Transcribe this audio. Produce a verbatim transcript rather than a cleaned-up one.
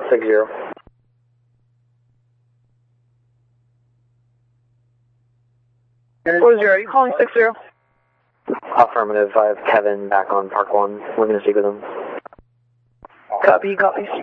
six zero. Four zero, are you calling six zero? Affirmative, I have Kevin back on Park one. We're going to speak with him. Copy, copy.